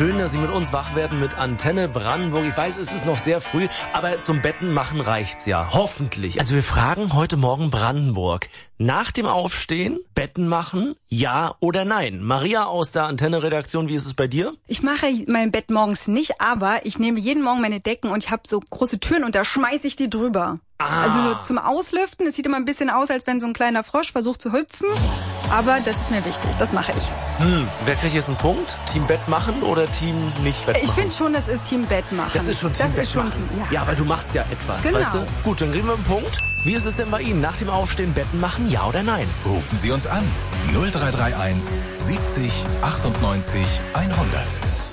Schön, dass Sie mit uns wach werden mit Antenne Brandenburg. Ich weiß, es ist noch sehr früh, aber zum Betten machen reicht's ja. Hoffentlich. Also wir fragen heute Morgen Brandenburg. Nach dem Aufstehen, Betten machen, ja oder nein? Maria aus der Antenne-Redaktion, wie ist es bei dir? Ich mache mein Bett morgens nicht, aber ich nehme jeden Morgen meine Decken und ich habe so große Türen und da schmeiße ich die drüber. Also so zum Auslüften. Es sieht immer ein bisschen aus, als wenn so ein kleiner Frosch versucht zu hüpfen. Aber das ist mir wichtig, das mache ich. Wer kriegt jetzt einen Punkt? Team Bett machen oder Team nicht Bett machen? Ich finde schon, das ist Team Bett machen. Das ist schon Team Bett machen. Ja, aber du machst ja etwas, genau. Weißt du? Gut, dann kriegen wir einen Punkt. Wie ist es denn bei Ihnen? Nach dem Aufstehen Betten machen, ja oder nein? Rufen Sie uns an. 0331 70 98 100.